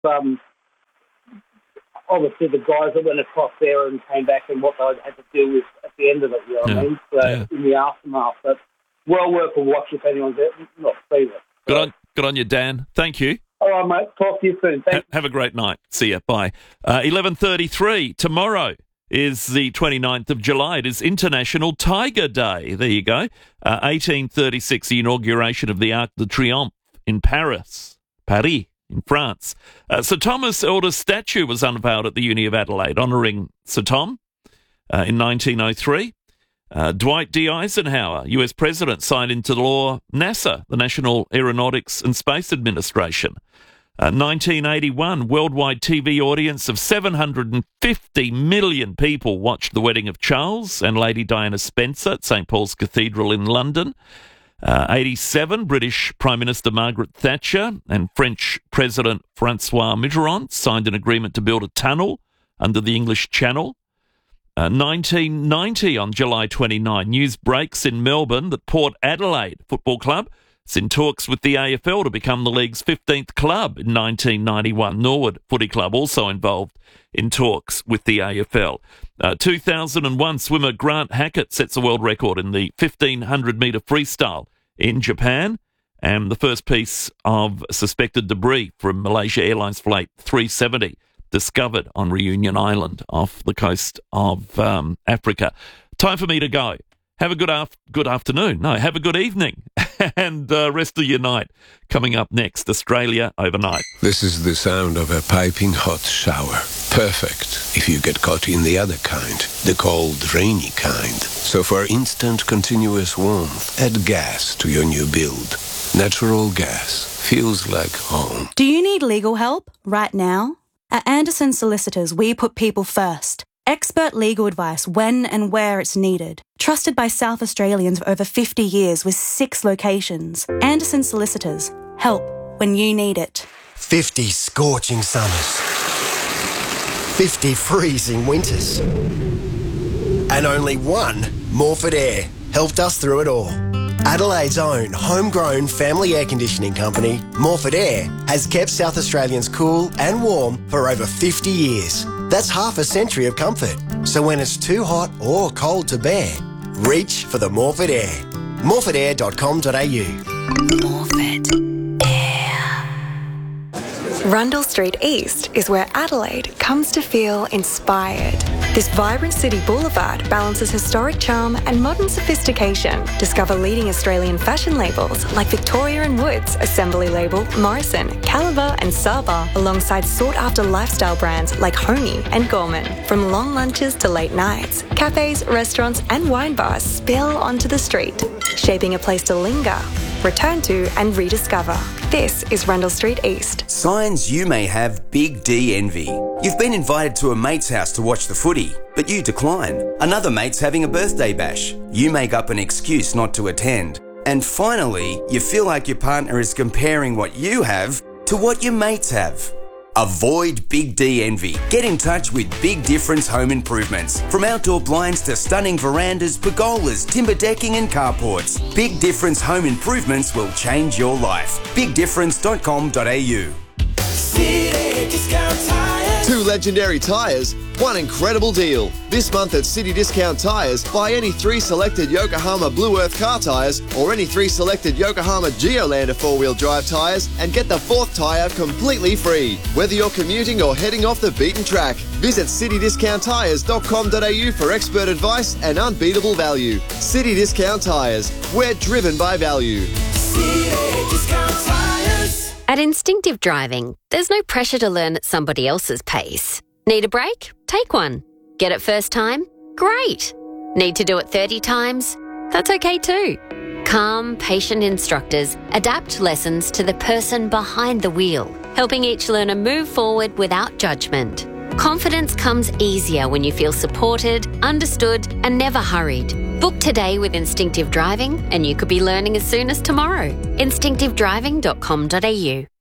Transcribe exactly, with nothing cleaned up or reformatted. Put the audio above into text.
um, obviously the guys that went across there and came back and what they had to deal with at the end of it, you know yeah. what I mean? So yeah. in the aftermath. But well worth a watch if anyone's not seen it. Good on, good on you, Dan. Thank you. All right, mate. Talk to you soon. Thanks. Ha- have a great night. See ya. Bye. Uh, eleven thirty-three. Tomorrow is the twenty-ninth of July. It is International Tiger Day. There you go. Uh, eighteen thirty-six, the inauguration of the Arc de Triomphe in Paris. Paris, in France. Uh, Sir Thomas Elder's statue was unveiled at the Uni of Adelaide, honouring Sir Tom uh, in nineteen oh three. Uh, Dwight D. Eisenhower, U S President, signed into law NASA, the National Aeronautics and Space Administration. Uh, nineteen eighty-one, worldwide T V audience of seven hundred fifty million people watched the wedding of Charles and Lady Diana Spencer at Saint Paul's Cathedral in London. Uh, eighty-seven, British Prime Minister Margaret Thatcher and French President Francois Mitterrand signed an agreement to build a tunnel under the English Channel. Uh, nineteen ninety, on July twenty-ninth, news breaks in Melbourne that Port Adelaide Football Club is in talks with the A F L to become the league's fifteenth club in nineteen ninety-one. Norwood Footy Club also involved in talks with the A F L. Uh, two thousand one, swimmer Grant Hackett sets a world record in the fifteen hundred metre freestyle in Japan, and the first piece of suspected debris from Malaysia Airlines Flight three seventy discovered on Reunion Island off the coast of um, Africa. Time for me to go. Have a good af- good afternoon. No, have a good evening and uh, rest of your night. Coming up next, Australia Overnight. This is the sound of a piping hot shower. Perfect if you get caught in the other kind, the cold, rainy kind. So for instant, continuous warmth, add gas to your new build. Natural gas feels like home. Do you need legal help right now? At Anderson Solicitors, we put people first. Expert legal advice when and where it's needed. Trusted by South Australians for over fifty years with six locations. Anderson Solicitors. Help when you need it. fifty scorching summers. fifty freezing winters. And only one Morford Air helped us through it all. Adelaide's own homegrown family air conditioning company, Morford Air, has kept South Australians cool and warm for over fifty years. That's half a century of comfort. So when it's too hot or cold to bear, reach for the Morford Air. morford air dot com dot a u. Morford Air. Rundle Street East is where Adelaide comes to feel inspired. This vibrant city boulevard balances historic charm and modern sophistication. Discover leading Australian fashion labels like Victoria and Woods, Assembly Label, Morrison, Caliber and Saba, alongside sought-after lifestyle brands like Honey and Gorman. From long lunches to late nights, cafes, restaurants and wine bars spill onto the street, shaping a place to linger, return to and rediscover. This is Rundle Street East. Signs you may have Big D envy. You've been invited to a mate's house to watch the footy, but you decline. Another mate's having a birthday bash. You make up an excuse not to attend. And finally, you feel like your partner is comparing what you have to what your mates have. Avoid Big D envy. Get in touch with Big Difference Home Improvements. From outdoor blinds to stunning verandas, pergolas, timber decking and carports, Big Difference Home Improvements will change your life. big difference dot com dot a u. City Discount Tires. Two legendary tyres, one incredible deal. This month at City Discount Tyres, buy any three selected Yokohama Blue Earth car tyres or any three selected Yokohama Geolander four-wheel drive tyres and get the fourth tyre completely free. Whether you're commuting or heading off the beaten track, visit city discount tyres dot com dot a u for expert advice and unbeatable value. City Discount Tyres, we're driven by value. City Discount Tyres. At Instinctive Driving, there's no pressure to learn at somebody else's pace. Need a break? Take one. Get it first time? Great. Need to do it thirty times? That's okay too. Calm, patient instructors adapt lessons to the person behind the wheel, helping each learner move forward without judgment. Confidence comes easier when you feel supported, understood, and never hurried. Book today with Instinctive Driving and you could be learning as soon as tomorrow. instinctive driving dot com dot a u.